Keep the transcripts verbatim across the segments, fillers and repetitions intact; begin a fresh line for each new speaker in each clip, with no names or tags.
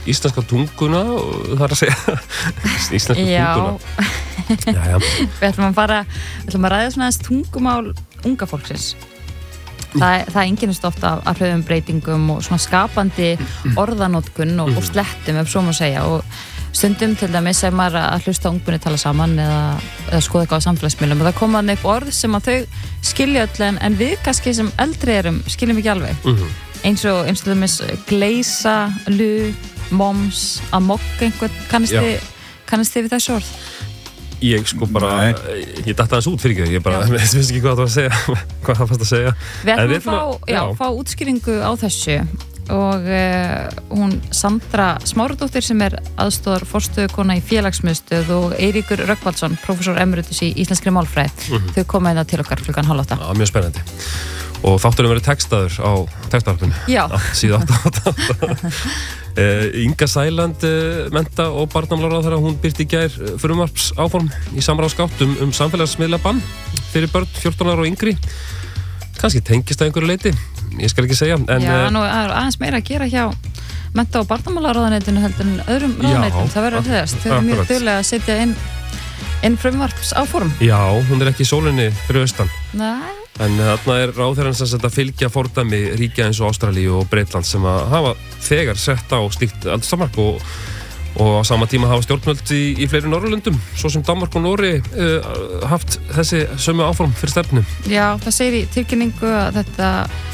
íslenska tunguna og það er að segja íslenska tunguna. Já, já.
Við ætlum að fara, við ætlum að ræða svona aðeins tungumál unga fólksins. Það, það einkennist ofta af, af hröðum breytingum og svona skapandi orðanótkun og, og slettum, ef svo má segja. Og stundum til dæmis ef maður að hlusta ungmenni tala saman eða, eða skoða eitthvað á samfélagsmiðlum og það koma þarna upp orð sem að þau skilja öll en, en við kannski sem eldri erum skiljum ekki alveg. Mm-hmm. Eins og eins og til dæmis gleisa, lu, moms, amok einhvern, kannist þið kannist þið við þessu orð?
Ég sko bara, Nei. ég datta hans út fyrir ekki, ég bara, ég veist ekki hvað það var að segja, hvað það fannst að segja.
Við ætlum að fá, já, fá útskýringu á þessu og uh, hún Sandra Smáradóttir sem er aðstoðar forstöðukona í félagsmiðstöð og Eiríkur Rögnvaldsson, prófessor emeritus í íslenskri málfræði, mm-hmm. þau koma hérna til okkar klukkan hálf átta.
Já, mjög spennandi. Og þátturinn verið textaður á textarpinu.
Já.
Síðan átta átta átta. Uh, Inga Sæland, uh, mennta- og barnamálaráðherra, hún birti í gær frumvarps áform í samráðsgátt um, um samfélagsmiðlabann fyrir börn fjórtán ára og yngri. Kannski tengist að einhverju leyti, ég skal ekki segja. En,
Já, nú er aðeins meira að gera hjá mennta- og barnamálaráðuneytinu heldur en öðrum ráðuneytum, það verður að þeirrast. Þau eru mjög duglega að setja inn, inn frumvarps áform.
Já, hún er ekki í sólinni fyrir austan.
Nei.
En þarna er ráðherrann sem að fylgja fordæmi ríkja eins og Ástralíu og Bretland sem að hafa þegar sett á slíkt aldurstakmark og, og á sama tíma hafa stjórnvöld í, í fleiri Norðurlöndum, svo sem Danmark og Nóri uh, haft þessi sömu áform fyrir stefnu.
Já, það segir í tilkynningu að þetta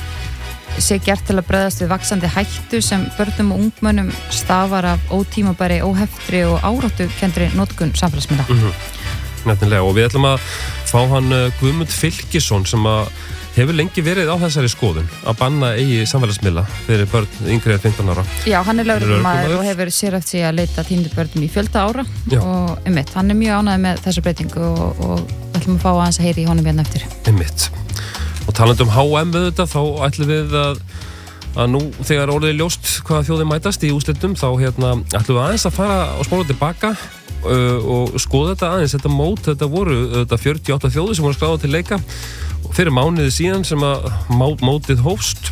sé gert til að bregðast við vaxandi hættu sem börnum og ungmönnum stafar af ótímabæri, óheftri og áráttukendri notkun samfélagsmiðla.
Mm-hmm. Nefnilega, og við ætlum að fá hann Guðmund Fylkisson sem að hefur lengi verið á þessari skoðun að banna eigi samfélagsmiðla fyrir börn yngri en fimmtán ára.
Já, hann er lögreglumaður og hefur sérhæft sig að leita týndu börnum í fjölda ára. Já. Og einmitt, hann er mjög ánægður með þessa breytingu og, og við ætlum að fá aðeins að heyra í honum hérna eftir.
Einmitt. Og talandi um H M við þetta, þá ætlum við að að nú þegar orðið ljóst hvað þjóðin mætast í úrslitum, þá hérna ætlum við aðeins að fara og spóla tilbaka Uh, og skoða þetta aðeins, þetta mót, þetta voru þetta fjörutíu og átta þjóðir sem voru skráðar til leika fyrir mánuði síðan sem að má, mótið hófst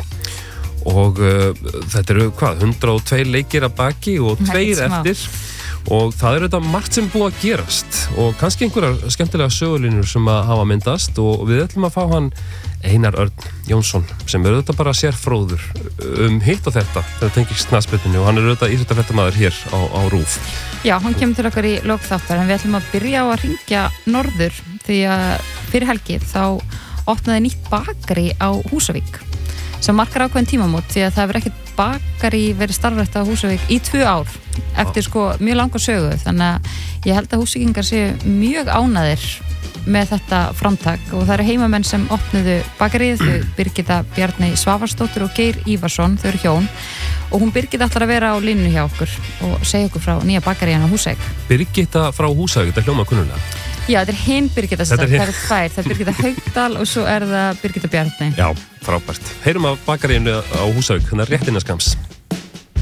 og uh, þetta eru hvað, hundrað og tveir leikir að baki og tveir eftir og það eru þetta margt sem búið að gerast og kannski einhverjar skemmtilega sögulínur sem að hafa myndast og við ætlum að fá hann Einar Örn Jónsson sem eru þetta bara sérfróður um hitt og þetta, þetta tengist knattspyrnunni og hann er auðvitað íþróttafréttamaður hér á, á RÚV. Já,
hann kemur til okkar í lok þáttar en við ætlum að byrja á að hringja norður því að fyrir helgi þá opnaði nýtt bakari á Húsavík sem markar ákveðin tímamót því að það hefur ekkert bakari verið starfrætt á Húsavík í tvö ár eftir sko mjög langa sögu þannig að ég held að húsvíkingar séu mjög ánæðir með þetta framtak og það eru heimamenn sem opnuðu bakarið, þau Birgitta Bjarney Svavarsdóttir og Geir Ívarsson, þau eru hjón og hún Birgitta ætlar að vera á línu hjá okkur og segja okkur frá nýja bakarían á Húsavík.
Birgitta frá Húsavík, þetta hljóma kunnulega.
Já, þetta er hinn Birgitta, það er tvær, það er Birgitta Haugdal og svo er það Birgitta Bjarney.
Já, frábært. Heyrum af bakaríinu á Húsavík, þannig að rétt innan skams.